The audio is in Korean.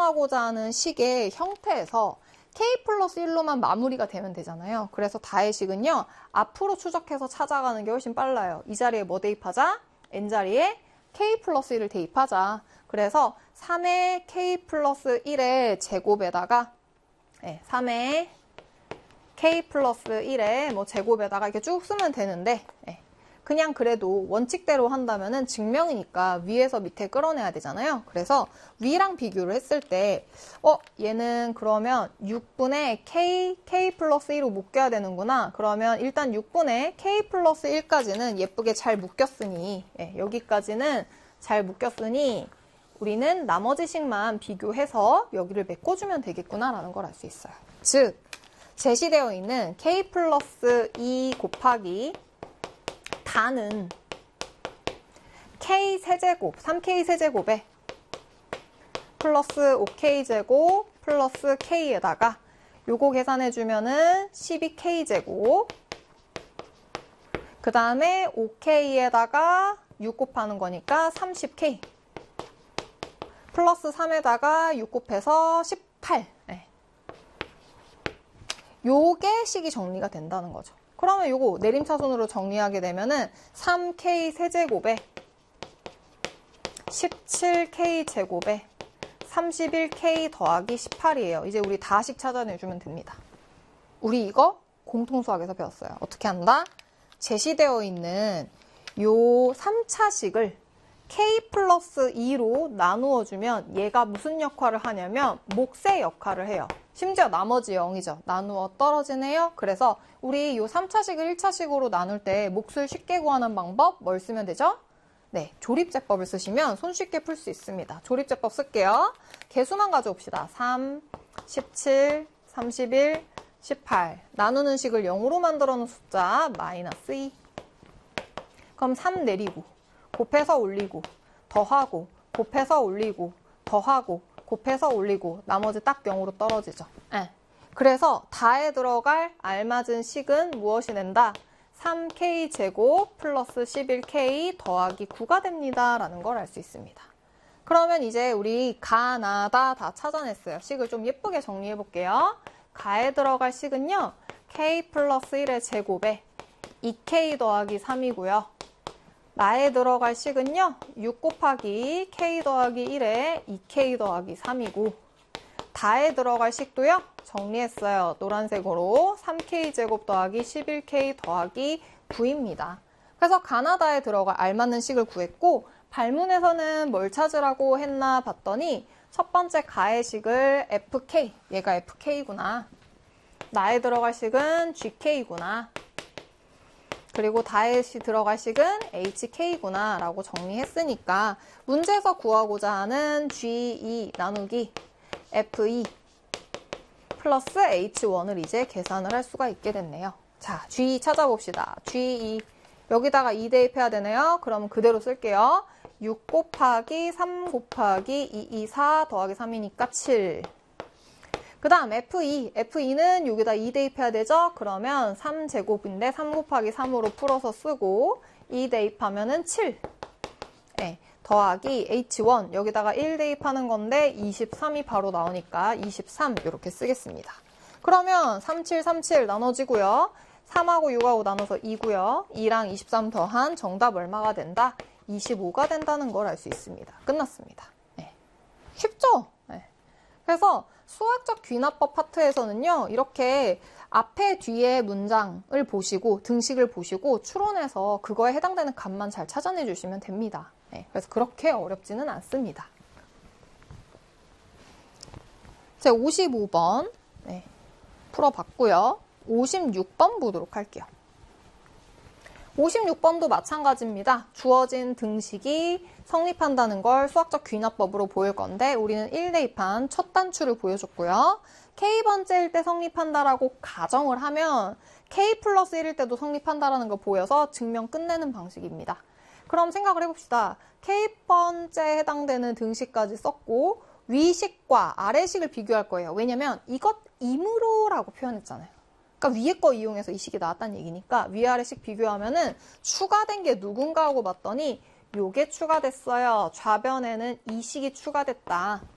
구성하고자 하는 식의 형태에서 k 플러스 1로만 마무리가 되면 되잖아요. 그래서 다의 식은요, 앞으로 추적해서 찾아가는 게 훨씬 빨라요. 이 자리에 뭐 대입하자? n자리에 k 플러스 1을 대입하자. 그래서 3의 k 플러스 1의 제곱에다가 3의 k 플러스 1의 뭐 제곱에다가 이렇게 쭉 쓰면 되는데, 그냥 그래도 원칙대로 한다면은 증명이니까 위에서 밑에 끌어내야 되잖아요. 그래서 위랑 비교를 했을 때 얘는 그러면 6분의 k 플러스 1로 묶여야 되는구나. 그러면 일단 6분의 k 플러스 1까지는 예쁘게 잘 묶였으니, 여기까지는 잘 묶였으니 우리는 나머지 식만 비교해서 여기를 메꿔주면 되겠구나라는 걸 알 수 있어요. 즉, 제시되어 있는 k 플러스 2 곱하기 다는 k 세제곱, 3k 세제곱에 플러스 5k 제곱 플러스 k에다가 요거 계산해주면은 12k 제곱, 그 다음에 5k에다가 6 곱하는 거니까 30k 플러스 3에다가 6 곱해서 18. 요게 식이 정리가 된다는 거죠. 그러면 요거 내림차순으로 정리하게 되면은 3k 세제곱에 17k 제곱에 31k 더하기 18이에요. 이제 우리 다식 찾아내주면 됩니다. 우리 이거 공통수학에서 배웠어요. 어떻게 한다? 제시되어 있는 요 3차식을 k 플러스 2로 나누어주면 얘가 무슨 역할을 하냐면 몫의 역할을 해요. 심지어 나머지 0이죠. 나누어 떨어지네요. 그래서 우리 요 3차식을 1차식으로 나눌 때 몫을 쉽게 구하는 방법 뭘 쓰면 되죠? 네, 조립제법을 쓰시면 손쉽게 풀 수 있습니다. 조립제법 쓸게요. 개수만 가져옵시다. 3, 17, 31, 18. 나누는 식을 0으로 만들어 놓은 숫자 마이너스 2. 그럼 3 내리고 곱해서 올리고 더하고 곱해서 올리고 더하고 곱해서 올리고 나머지 딱 0으로 떨어지죠. 그래서 다에 들어갈 알맞은 식은 무엇이 낸다? 3k 제곱 플러스 11k 더하기 9가 됩니다. 라는 걸 알 수 있습니다. 그러면 이제 우리 가, 나, 다 찾아냈어요. 식을 좀 예쁘게 정리해 볼게요. 가에 들어갈 식은요, k 플러스 1의 제곱에 2k 더하기 3이고요. 나에 들어갈 식은요, 6 곱하기 k 더하기 1에 2k 더하기 3이고, 다에 들어갈 식도요, 정리했어요. 노란색으로 3k 제곱 더하기 11k 더하기 9입니다. 그래서 가나다에 들어갈 알맞는 식을 구했고, 발문에서는 뭘 찾으라고 했나 봤더니 첫 번째 가의 식을 fk, 얘가 fk구나. 나에 들어갈 식은 gk구나. 그리고 다에 들어갈 식은 hk구나 라고 정리했으니까 문제에서 구하고자 하는 g2 나누기 f2 플러스 h1을 이제 계산을 할 수가 있게 됐네요. 자, g2 찾아봅시다. g2 여기다가 2 대입해야 되네요. 그럼 그대로 쓸게요. 6 곱하기 3 곱하기 2, 2, 4 더하기 3이니까 7. 그 다음 F2는 여기다 2 대입해야 되죠? 그러면 3제곱인데 3 곱하기 3으로 풀어서 쓰고 2 대입하면은 7. 더하기 H1 여기다가 1 대입하는 건데 23이 바로 나오니까 23 이렇게 쓰겠습니다. 그러면 37, 37 나눠지고요. 3하고 6하고 나눠서 2고요. 2랑 23 더한 정답 얼마가 된다? 25가 된다는 걸 알 수 있습니다. 끝났습니다. 쉽죠? 그래서 수학적 귀납법 파트에서는요, 이렇게 앞에 뒤에 문장을 보시고 등식을 보시고 추론해서 그거에 해당되는 값만 잘 찾아내 주시면 됩니다. 그래서 그렇게 어렵지는 않습니다. 제 55번 풀어봤고요. 56번 보도록 할게요. 56번도 마찬가지입니다. 주어진 등식이 성립한다는 걸 수학적 귀납법으로 보일 건데 우리는 1대입한 첫 단추를 보여줬고요. K번째일 때 성립한다라고 가정을 하면 K 플러스 1일 때도 성립한다라는 걸 보여서 증명 끝내는 방식입니다. 그럼 생각을 해봅시다. K번째에 해당되는 등식까지 썼고 위식과 아래식을 비교할 거예요. 왜냐면 이것,이므로 라고 표현했잖아요. 그러니까 위에 거 이용해서 이 식이 나왔다는 얘기니까 위아래식 비교하면은 추가된 게 누군가 하고 봤더니 요게 추가됐어요. 좌변에는 이 식이 추가됐다.